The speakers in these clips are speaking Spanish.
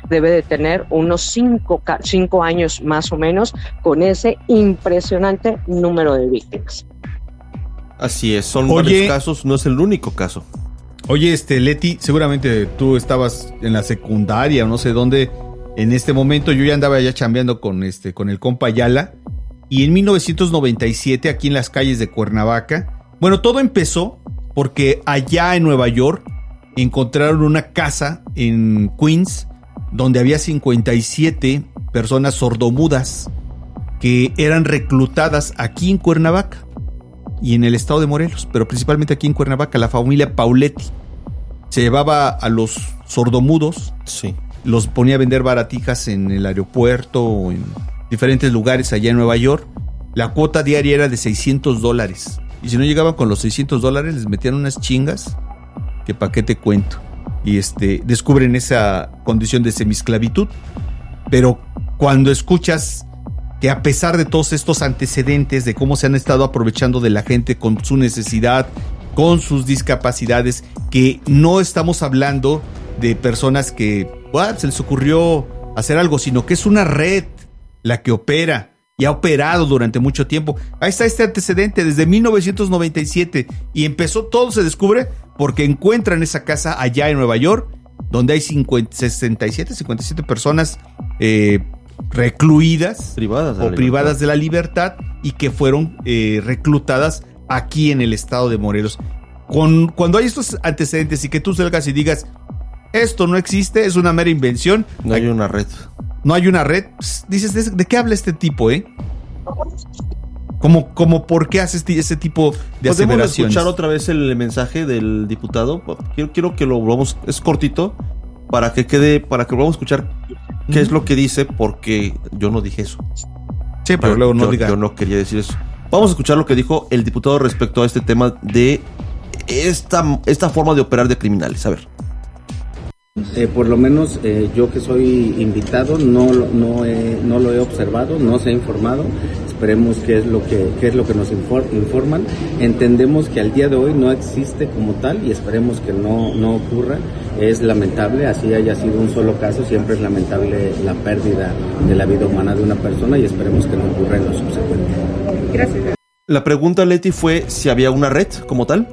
debe de tener unos 5 años más o menos, con ese impresionante número de víctimas. Así es, son varios casos, no es el único caso. Oye, Leti, seguramente tú estabas en la secundaria o no sé dónde en este momento. Yo ya andaba ya chambeando con el compa Ayala, y en 1997 aquí en las calles de Cuernavaca, bueno, todo empezó porque allá en Nueva York encontraron una casa en Queens donde había 57 personas sordomudas que eran reclutadas aquí en Cuernavaca y en el estado de Morelos, pero principalmente aquí en Cuernavaca. La familia Pauletti se llevaba a los sordomudos, sí, los ponía a vender baratijas en el aeropuerto o en diferentes lugares allá en Nueva York. La cuota diaria era de $600, y si no llegaban con los $600 les metían unas chingas que pa' qué te cuento. Y descubren esa condición de semisclavitud. Pero cuando escuchas que a pesar de todos estos antecedentes de cómo se han estado aprovechando de la gente con su necesidad, con sus discapacidades, que no estamos hablando de personas que se les ocurrió hacer algo, sino que es una red la que opera y ha operado durante mucho tiempo. Ahí está este antecedente desde 1997, y todo se descubre porque encuentran esa casa allá en Nueva York, donde hay 57 personas recluidas privadas de la libertad, y que fueron reclutadas aquí en el estado de Morelos. Cuando hay estos antecedentes y que tú salgas y digas, esto no existe, es una mera invención. No hay una red. No hay una red. Dices, ¿de qué habla este tipo, ¿Cómo por qué hace ese tipo de aseveraciones? ¿Podemos escuchar otra vez el mensaje del diputado? Quiero que lo volvamos, es cortito, para que volvamos a escuchar qué es lo que dice, porque yo no dije eso. Sí, pero luego no diga. Yo no quería decir eso. Vamos a escuchar lo que dijo el diputado respecto a este tema de esta forma de operar de criminales. A ver. Por lo menos yo que soy invitado no lo he observado, no se ha informado. Esperemos qué es lo que nos informan. Entendemos que al día de hoy no existe como tal, y esperemos que no ocurra. Es lamentable, así haya sido un solo caso, siempre es lamentable la pérdida de la vida humana de una persona, y esperemos que no ocurra en lo subsecuente. Gracias. La pregunta, Leti, fue si había una red como tal.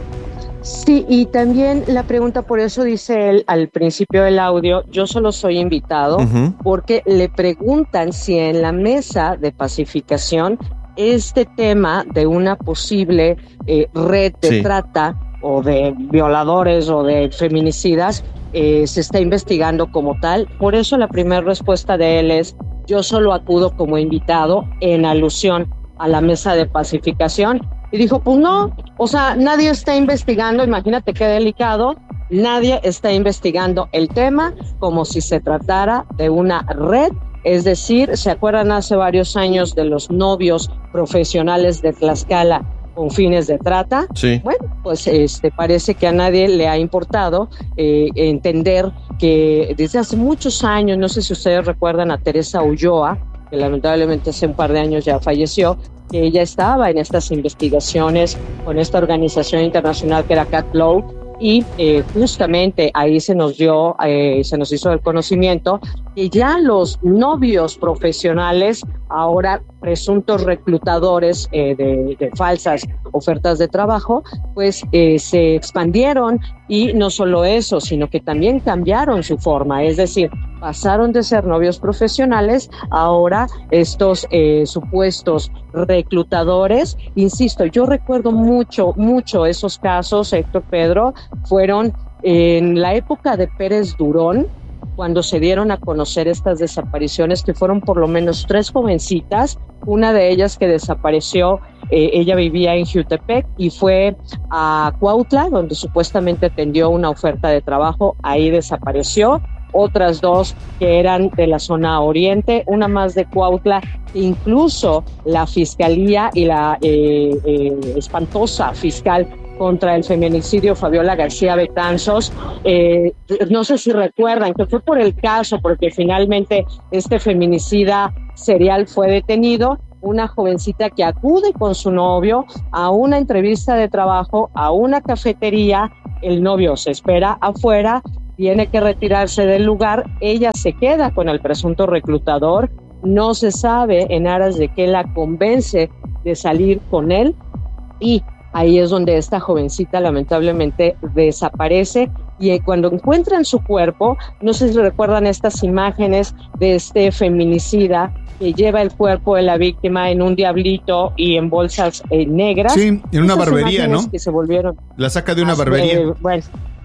Sí, y también la pregunta, por eso dice él al principio del audio, yo solo soy invitado, porque le preguntan si en la mesa de pacificación este tema de una posible red de trata o de violadores o de feminicidas se está investigando como tal. Por eso la primera respuesta de él es, yo solo acudo como invitado en alusión a la mesa de pacificación. Y dijo, pues no, o sea, nadie está investigando, imagínate qué delicado, nadie está investigando el tema como si se tratara de una red. Es decir, ¿se acuerdan hace varios años de los novios profesionales de Tlaxcala con fines de trata? Sí. Bueno, pues parece que a nadie le ha importado entender que desde hace muchos años, no sé si ustedes recuerdan a Teresa Ulloa, que lamentablemente hace un par de años ya falleció, que ella estaba en estas investigaciones con esta organización internacional que era Cat Law, y justamente ahí se nos hizo el conocimiento que ya los novios profesionales, ahora presuntos reclutadores de falsas ofertas de trabajo, pues se expandieron, y no solo eso, sino que también cambiaron su forma, es decir, pasaron de ser novios profesionales ahora estos supuestos reclutadores. Insisto, yo recuerdo mucho esos casos, Héctor, Pedro, fueron en la época de Pérez Durón, cuando se dieron a conocer estas desapariciones, que fueron por lo menos 3 jovencitas, una de ellas que desapareció, ella vivía en Jutepec y fue a Cuautla, donde supuestamente atendió una oferta de trabajo, ahí desapareció. Otras 2 que eran de la zona oriente, una más de Cuautla, incluso la fiscalía y la espantosa fiscal contra el feminicidio Fabiola García Betanzos, no sé si recuerdan que fue por el caso, porque finalmente este feminicida serial fue detenido, una jovencita que acude con su novio a una entrevista de trabajo, a una cafetería, el novio se espera afuera, tiene que retirarse del lugar, ella se queda con el presunto reclutador, no se sabe en aras de qué la convence de salir con él, y ahí es donde esta jovencita lamentablemente desaparece. Y cuando encuentran su cuerpo, no sé si recuerdan estas imágenes de este feminicida que lleva el cuerpo de la víctima en un diablito y en bolsas negras. Sí, en una barbería, ¿no? Que se volvieron, la saca de una barbería. Bueno,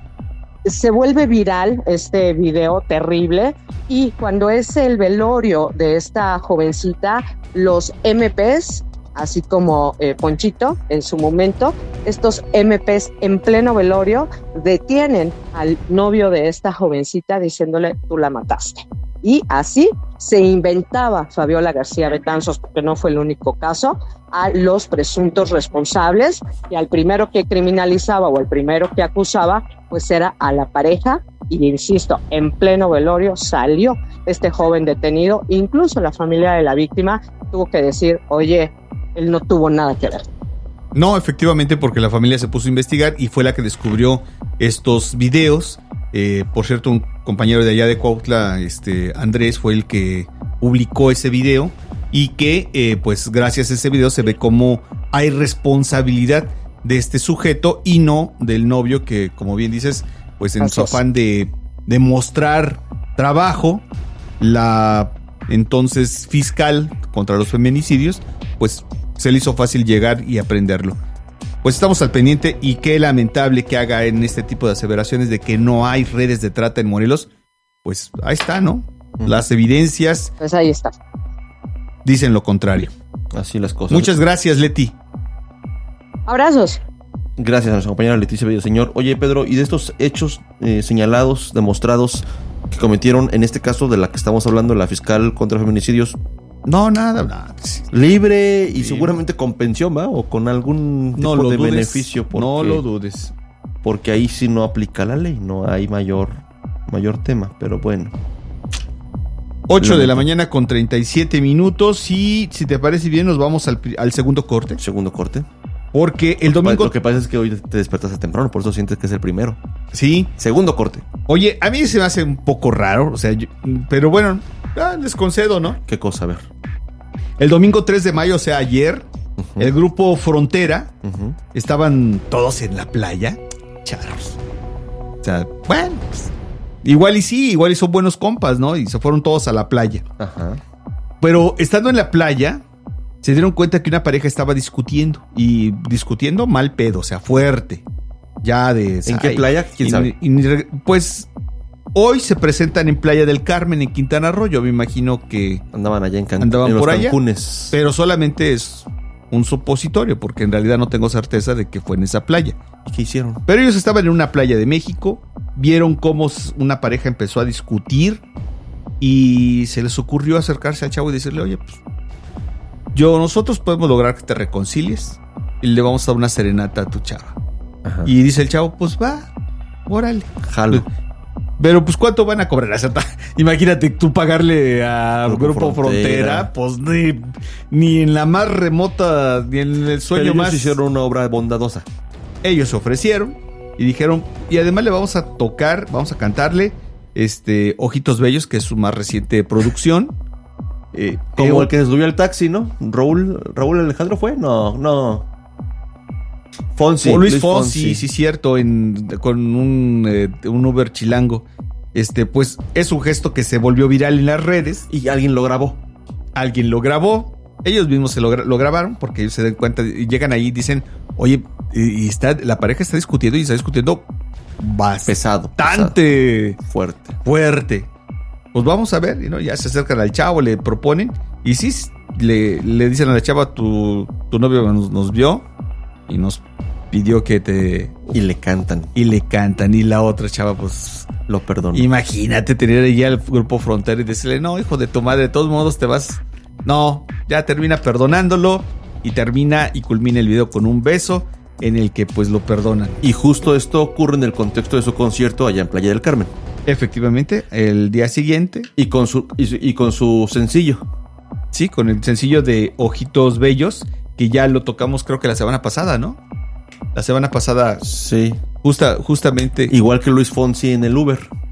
se vuelve viral este video terrible, y cuando es el velorio de esta jovencita, los MPs, así como Ponchito en su momento, estos MPs en pleno velorio detienen al novio de esta jovencita diciéndole: tú la mataste. Y así se inventaba Fabiola García Betanzos, porque no fue el único caso, a los presuntos responsables, y al primero que criminalizaba o el primero que acusaba pues era a la pareja. Y insisto, en pleno velorio salió este joven detenido. Incluso la familia de la víctima tuvo que decir: oye, él no tuvo nada que ver. No, efectivamente, porque la familia se puso a investigar y fue la que descubrió estos videos. Por cierto, un compañero de allá de Cuautla, Andrés, fue el que publicó ese video, y que pues gracias a ese video se ve cómo hay responsabilidad de este sujeto y no del novio, que, como bien dices, pues en su afán de mostrar trabajo, la entonces fiscal contra los feminicidios, pues se le hizo fácil llegar y aprenderlo. Pues estamos al pendiente, y qué lamentable que haga en este tipo de aseveraciones de que no hay redes de trata en Morelos. Pues ahí está, ¿no? Las evidencias. Pues ahí está. Dicen lo contrario. Así las cosas. Muchas gracias, Leti. Abrazos. Gracias a nuestra compañera Leticia Villaseñor. Oye, Pedro, y de estos hechos señalados, demostrados, que cometieron, en este caso de la que estamos hablando, la fiscal contra feminicidios, No, nada. libre y seguramente con pensión, ¿va? O con algún tipo de beneficio. No lo dudes. Porque ahí sí no aplica la ley, no hay mayor tema, pero bueno. 8 de la mañana con 37 minutos, y si te parece bien nos vamos al segundo corte. Segundo corte. Porque el domingo... Lo que pasa es que hoy te despertaste temprano, por eso sientes que es el primero. Sí. Segundo corte. Oye, a mí se me hace un poco raro, o sea, pero bueno, les concedo, ¿no? ¿Qué cosa? A ver. El domingo 3 de mayo, o sea, ayer, el grupo Frontera, estaban todos en la playa, charros. O sea, bueno, pues, igual y son buenos compas, ¿no? Y se fueron todos a la playa. Ajá. Pero estando en la playa, se dieron cuenta que una pareja estaba discutiendo, y discutiendo mal pedo, o sea, fuerte. Ya de... ¿En qué playa? ¿Quién sabe? Pues hoy se presentan en Playa del Carmen, en Quintana Roo. Yo me imagino que andaban allá en Cancún. Andaban por allá. Cancunes. Pero solamente es un supositorio, porque en realidad no tengo certeza de que fue en esa playa. ¿Y qué hicieron? Pero ellos estaban en una playa de México, vieron cómo una pareja empezó a discutir, y se les ocurrió acercarse al chavo y decirle: oye, pues nosotros podemos lograr que te reconcilies y le vamos a dar una serenata a tu chava. Ajá. Y dice el chavo: pues va, órale, jalo. Pero pues ¿cuánto van a cobrar? Imagínate tú pagarle a Grupo Frontera, pues ni en la más remota, ni en el sueño. Pero ellos más hicieron una obra bondadosa. Ellos se ofrecieron y dijeron: y además le vamos a tocar, vamos a cantarle Ojitos Bellos, que es su más reciente producción. Como el que se subió al taxi, ¿no? Raúl Alejandro fue, no. Fonsi, Luis Fonsi, sí, cierto, con un Uber chilango. Pues es un gesto que se volvió viral en las redes. Y alguien lo grabó. Ellos mismos se lo grabaron, porque ellos se dan cuenta y llegan ahí y dicen: oye, la pareja está discutiendo, y está discutiendo bastante fuerte. Pues vamos a ver, ¿no? Ya se acercan al chavo, le proponen, y sí, le dicen a la chava: tu novio nos vio y nos pidió que te... Y le cantan. Y la otra chava, pues... lo perdonó. Imagínate tener ahí al Grupo Frontera y decirle: no, hijo de tu madre, de todos modos te vas... No, ya termina perdonándolo, y culmina el video con un beso en el que pues lo perdonan. Y justo esto ocurre en el contexto de su concierto allá en Playa del Carmen. Efectivamente, el día siguiente. Y con su sencillo. Sí, con el sencillo de Ojitos Bellos, que ya lo tocamos creo que la semana pasada, ¿no? La semana pasada. Sí. Justamente. Igual que Luis Fonsi en el Uber.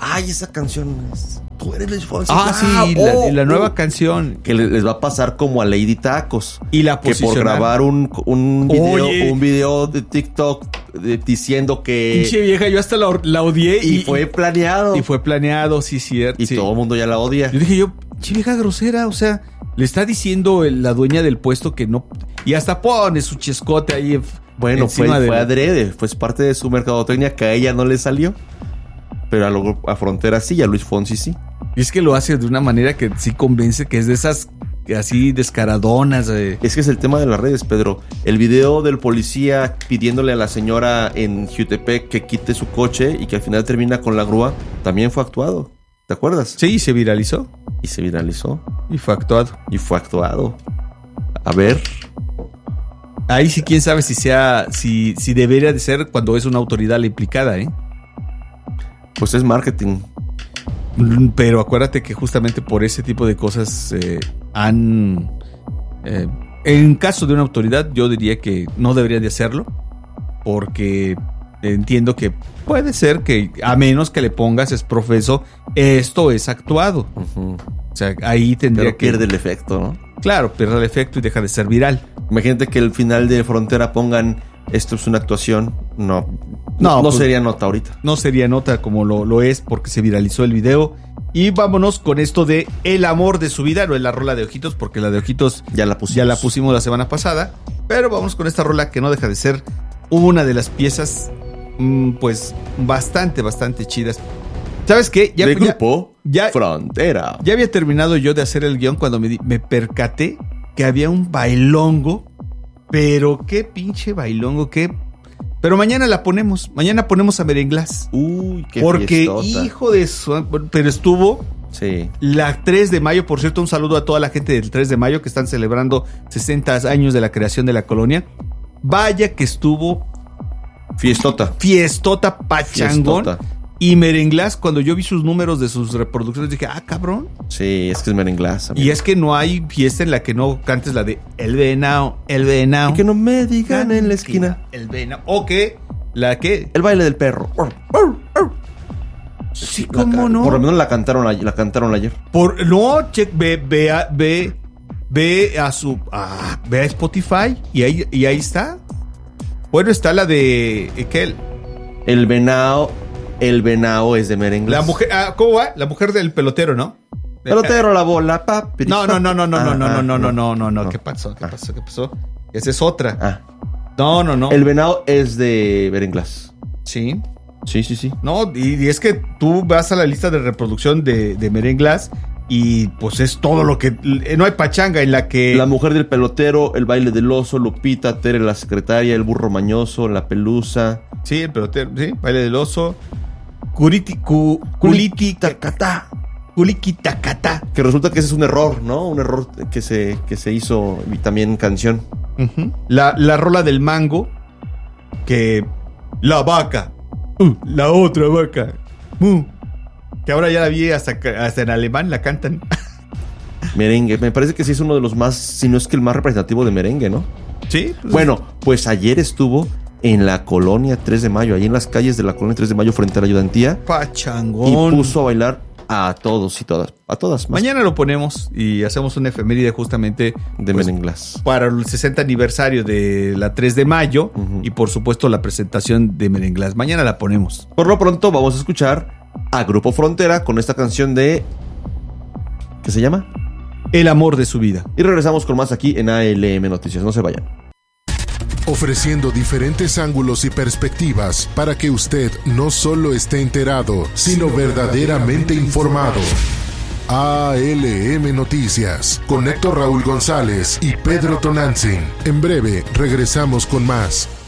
ay, esa canción es... Tú eres Luis Fonsi. Sí, la nueva canción. Que les va a pasar como a Lady Tacos. Y la que por grabar un video de TikTok diciendo que... Pinche vieja, yo hasta la odié. Y fue planeado. Y fue planeado, sí, cierto. Y todo el mundo ya la odia. Yo dije, pinche vieja grosera, o sea, le está diciendo la dueña del puesto que no... Y hasta pone su chescote ahí. Bueno, fue adrede, fue parte de su mercadotecnia que a ella no le salió. Pero a Frontera sí, y a Luis Fonsi sí. Y es que lo hace de una manera que sí convence, que es de esas así descaradonas. Es que es el tema de las redes, Pedro. El video del policía pidiéndole a la señora en Jutepec que quite su coche y que al final termina con la grúa, también fue actuado. ¿Te acuerdas? Sí, se viralizó. Y se viralizó. Y fue actuado. A ver. Ahí sí, quién sabe si debería de ser cuando es una autoridad la implicada, ¿eh? Pues es marketing. Pero acuérdate que justamente por ese tipo de cosas en caso de una autoridad, yo diría que no debería de hacerlo, porque entiendo que puede ser que, a menos que le pongas es profeso, esto es actuado. Uh-huh. O sea, ahí tendría que... pierde el efecto, ¿no? Claro, pierde el efecto y deja de ser viral. Imagínate que el final de Frontera pongan esto es una actuación. No pues, sería nota ahorita. No sería nota como lo es porque se viralizó el video. Y vámonos con esto de El amor de su vida. No es la rola de Ojitos, porque la de Ojitos ya la pusimos la semana pasada. Pero vamos con esta rola que no deja de ser una de las piezas pues bastante chidas. ¿Sabes qué? Grupo Frontera. Ya había terminado yo de hacer el guión cuando me percaté que había un bailongo. Pero qué pinche bailongo, Pero mañana la ponemos. Mañana ponemos a Merenglás. Uy, qué porque, fiestota. Hijo de su... Pero estuvo... Sí. La 3 de mayo, por cierto, un saludo a toda la gente del 3 de mayo que están celebrando 60 años de la creación de la colonia. Vaya que estuvo... Fiestota pachangón. Fiestota. Y Merenglás, cuando yo vi sus números de sus reproducciones, dije, cabrón. Sí, es que es Merenglás. Amigo. Y es que no hay fiesta en la que no cantes la de El Venao. Y que no me digan en la esquina. El Venao. O que, ¿la qué? El baile del perro. Sí, ¿cómo no? Por lo menos la cantaron ayer. Ve a Spotify y ahí está. Bueno, está la de El Venao es de Merenglás. La mujer, ¿cómo va? La mujer del pelotero, ¿no? Pelotero, la bola, papi. No. ¿Qué pasó? Esa es otra. No. El Venao es de Merenglás. Sí. Sí. No, y es que tú vas a la lista de reproducción de Merenglás y pues es todo lo que... No hay pachanga en la que... La mujer del pelotero, el baile del oso, Lupita, Tere la secretaria, el burro mañoso, la pelusa. Sí, el pelotero, sí, baile del oso. Culiquitacatá. Que resulta que ese es un error, ¿no? Un error que se hizo y también canción. Uh-huh. La rola del mango, que... La vaca. La otra vaca. Que ahora ya la vi hasta en alemán la cantan. Merengue. Me parece que sí es uno de los más, si no es que el más representativo de merengue, ¿no? Sí. Bueno, pues ayer estuvo en la colonia 3 de mayo, ahí en las calles de la colonia 3 de mayo frente a la ayudantía. Pachangón. Y puso a bailar a todos y todas. A todas. Más. Mañana lo ponemos y hacemos una efeméride justamente de Merenglás. Para el 60 aniversario de la 3 de mayo y por supuesto la presentación de Merenglás. Mañana la ponemos. Por lo pronto vamos a escuchar a Grupo Frontera con esta canción de... ¿Qué se llama? El amor de su vida. Y regresamos con más aquí en ALM Noticias. No se vayan. Ofreciendo diferentes ángulos y perspectivas para que usted no solo esté enterado, sino verdaderamente informado. ALM Noticias, con Héctor Raúl González y Pedro Tonantzin. En breve regresamos con más.